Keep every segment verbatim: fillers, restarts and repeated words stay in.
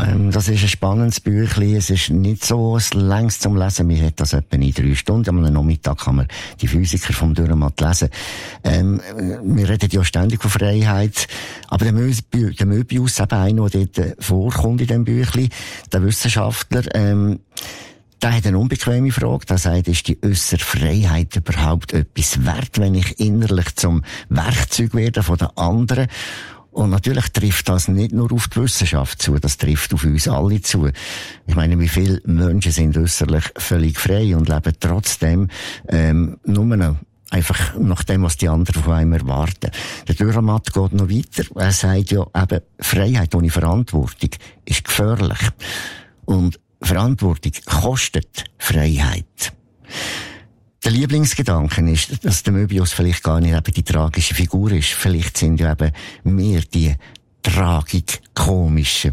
Ähm, das ist ein spannendes Büchlein. Es ist nicht so längst zum Lesen. Man hat das etwa in drei Stunden. Am Nachmittag kann man die Physiker vom Dürrenmatt lesen. Ähm, wir reden ja ständig von Freiheit. Aber der, Möbi, der Möbius, eben einer, der dort vorkommt in diesem Büchlein, der Wissenschaftler, ähm, der hat eine unbequeme Frage. Der sagt, ist die äußere Freiheit überhaupt etwas wert, wenn ich innerlich zum Werkzeug werde von den anderen? Und natürlich trifft das nicht nur auf die Wissenschaft zu, das trifft auf uns alle zu. Ich meine, wie viele Menschen sind äußerlich völlig frei und leben trotzdem ähm, nur noch einfach nach dem, was die anderen von einem erwarten. Der Dürrenmatt geht noch weiter. Er sagt ja eben, Freiheit ohne Verantwortung ist gefährlich. Und Verantwortung kostet Freiheit. Der Lieblingsgedanke ist, dass der Möbius vielleicht gar nicht eben die tragische Figur ist. Vielleicht sind ja eben mehr die tragik-komischen.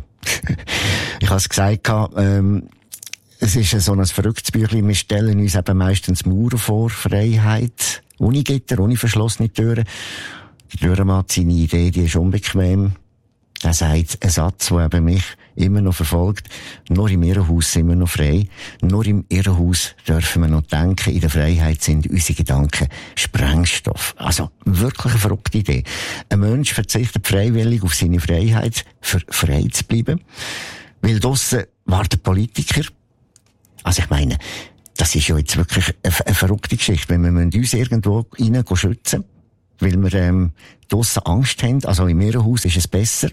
Ich habe es gesagt, ähm, es ist so ein verrücktes Büchlein. Wir stellen uns eben meistens Mauern vor, Freiheit, ohne Gitter, ohne verschlossene Türen. Der Dürrenmatt, seine Idee, die ist unbequem. Er sagt einen Satz, der eben mich immer noch verfolgt. Nur im Irrenhaus sind wir noch frei. Nur im Irrenhaus dürfen wir noch denken. In der Freiheit sind unsere Gedanken Sprengstoff. Also wirklich eine verrückte Idee. Ein Mensch verzichtet freiwillig auf seine Freiheit, für frei zu bleiben. Weil draussen warten Politiker. Also ich meine, das ist ja jetzt wirklich eine, eine verrückte Geschichte. Wenn wir uns irgendwo rein schützen, weil wir ähm, draussen Angst haben. Also im Irrenhaus ist es besser.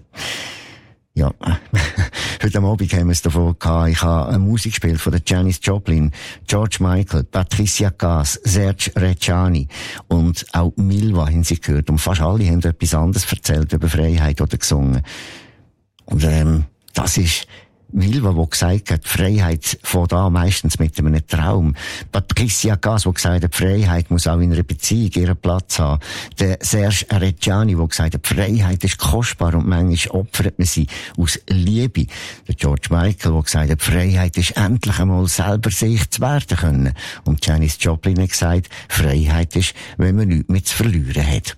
Ja, heute Abend haben wir es davon gehabt. Ich habe eine Musik gespielt von der Janis Joplin, George Michael, Patricia Kaas, Serge Reggiani und auch Milva haben sie gehört. Und fast alle haben etwas anderes erzählt über Freiheit oder gesungen. Und ähm, das ist Milva, die gesagt hat, Freiheit fängt an meistens mit einem Traum. Patricia Kaas, die gesagt hat, Freiheit muss auch in einer Beziehung ihren Platz haben. Der Serge Reggiani, der gesagt hat, Freiheit ist kostbar und manchmal opfert man sie aus Liebe. Der George Michael, der gesagt hat, Freiheit ist endlich einmal selber sich zu werden können. Und Janis Joplin hat gesagt, Freiheit ist, wenn man nichts mehr zu verlieren hat.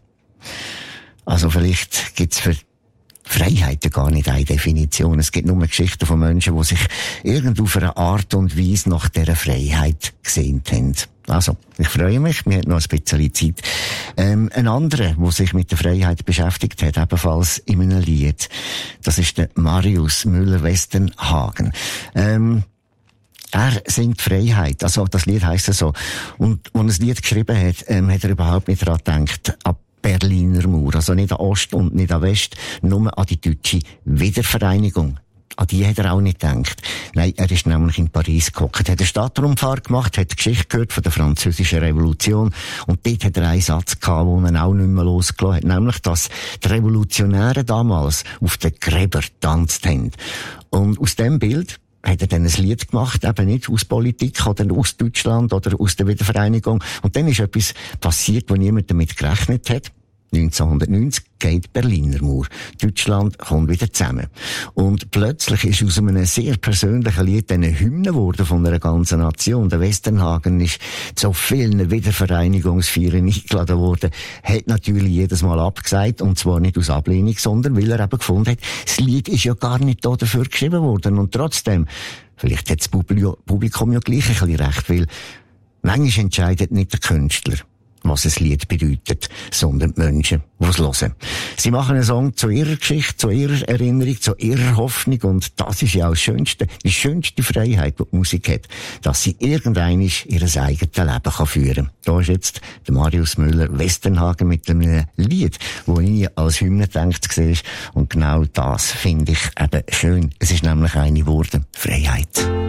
Also vielleicht gibt's für Freiheit gar nicht eine Definition. Es gibt nur Geschichten von Menschen, die sich irgendwo auf eine Art und Weise nach dieser Freiheit gesehnt haben. Also, ich freue mich, wir haben noch ein bisschen Zeit. Ähm, ein anderer, der sich mit der Freiheit beschäftigt hat, ebenfalls in einem Lied, das ist der Marius Müller-Westernhagen. Ähm, Er singt Freiheit, also das Lied heisst so. Und, als er das Lied geschrieben hat, ähm, hat er überhaupt nicht daran gedacht, ab Berliner Mauer, also nicht an Ost und nicht an West, nur an die deutsche Wiedervereinigung. An die hat er auch nicht gedacht. Nein, er ist nämlich in Paris gehockt, hat eine Stadtrundfahrt gemacht, hat die Geschichte gehört von der französischen Revolution und dort hat er einen Satz gehabt, den er auch nicht mehr losgelassen hat, nämlich, dass die Revolutionäre damals auf den Gräber getanzt haben. Und aus dem Bild hat er dann ein Lied gemacht, eben nicht aus Politik oder aus Deutschland oder aus der Wiedervereinigung. Und dann ist etwas passiert, wo niemand damit gerechnet hat. neunzehnhundertneunzig geht die Berliner Mauer. Deutschland kommt wieder zusammen. Und plötzlich ist aus einem sehr persönlichen Lied eine Hymne geworden von einer ganzen Nation. Der Westernhagen ist zu vielen Wiedervereinigungsfeiern eingeladen worden, hat natürlich jedes Mal abgesagt, und zwar nicht aus Ablehnung, sondern weil er eben gefunden hat, das Lied ist ja gar nicht da dafür geschrieben worden. Und trotzdem, vielleicht hat das Publikum ja gleich ein bisschen recht, weil manchmal entscheidet nicht der Künstler, was ein Lied bedeutet, sondern die Menschen, die es hören. Sie machen einen Song zu ihrer Geschichte, zu ihrer Erinnerung, zu ihrer Hoffnung, und das ist ja auch das Schönste, die schönste Freiheit, die die Musik hat, dass sie irgendwann ihr eigenes Leben kann führen kann. Da ist jetzt der Marius Müller-Westernhagen mit einem Lied, das ich als Hymne gedacht sehe, und genau das finde ich eben schön. Es ist nämlich eine geworden, Freiheit.